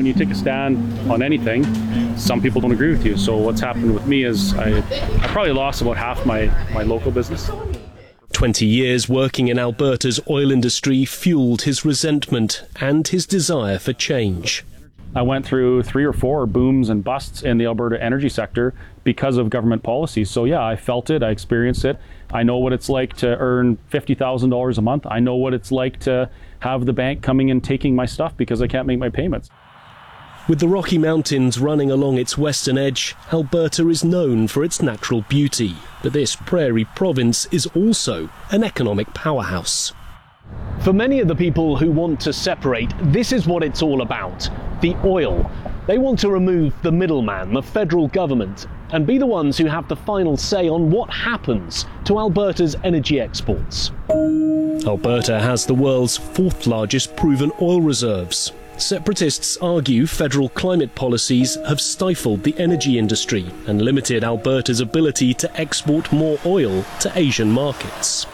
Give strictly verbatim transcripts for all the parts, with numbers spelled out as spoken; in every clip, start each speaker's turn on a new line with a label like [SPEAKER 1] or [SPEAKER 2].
[SPEAKER 1] when you take a stand on anything, some people don't agree with you. So what's happened with me is I, I probably lost about half my, my local business.
[SPEAKER 2] twenty years working in Alberta's oil industry fueled his resentment and his desire for change.
[SPEAKER 1] I went through three or four booms and busts in the Alberta energy sector because of government policies. So yeah, I felt it, I experienced it. I know what it's like to earn fifty thousand dollars a month. I know what it's like to have the bank coming and taking my stuff because I can't make my payments.
[SPEAKER 2] With the Rocky Mountains running along its western edge, Alberta is known for its natural beauty. But this prairie province is also an economic powerhouse. For many of the people who want to separate, this is what it's all about: the oil. They want to remove the middleman, the federal government, and be the ones who have the final say on what happens to Alberta's energy exports. Alberta has the world's fourth largest proven oil reserves. Separatists argue federal climate policies have stifled the energy industry and limited Alberta's ability to export more oil to Asian markets.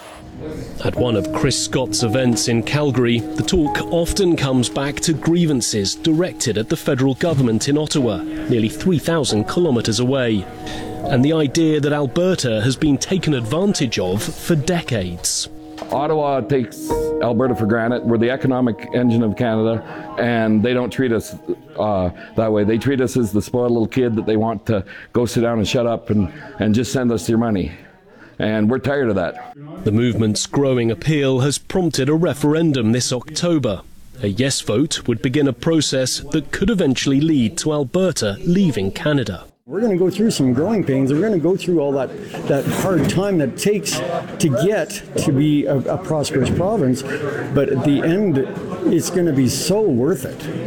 [SPEAKER 2] At one of Chris Scott's events in Calgary, the talk often comes back to grievances directed at the federal government in Ottawa, nearly three thousand kilometres away, and the idea that Alberta has been taken advantage of for decades.
[SPEAKER 3] Ottawa takes Alberta for granted. We're the economic engine of Canada, and they don't treat us uh, that way. They treat us as the spoiled little kid that they want to go sit down and shut up and, and just send us your money. And we're tired of that.
[SPEAKER 2] The movement's growing appeal has prompted a referendum this October. A yes vote would begin a process that could eventually lead to Alberta leaving Canada.
[SPEAKER 4] We're going to go through some growing pains. We're going to go through all that, that hard time that it takes to get to be a, a prosperous province. But at the end, it's going to be so worth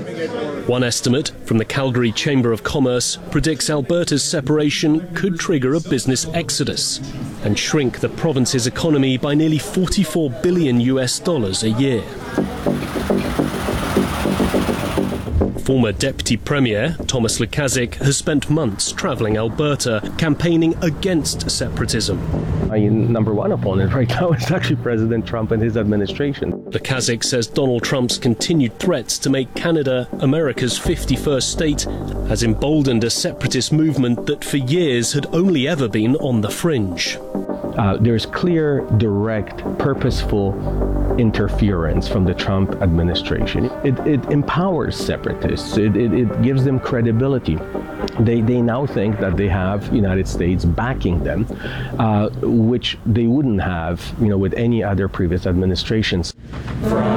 [SPEAKER 4] it.
[SPEAKER 2] One estimate from the Calgary Chamber of Commerce predicts Alberta's separation could trigger a business exodus and shrink the province's economy by nearly forty-four billion U S dollars a year. Former Deputy Premier Thomas Lukaszuk has spent months travelling Alberta campaigning against separatism.
[SPEAKER 5] My number one opponent right now is actually President Trump and his administration.
[SPEAKER 2] Lukaszuk says Donald Trump's continued threats to make Canada America's fifty-first state has emboldened a separatist movement that for years had only ever been on the fringe.
[SPEAKER 5] Uh, there's clear, direct, purposeful interference from the Trump administration. It, it empowers separatists. It, it, it gives them credibility. They, they now think that they have United States backing them, uh, which they wouldn't have, you know, with any other previous administrations.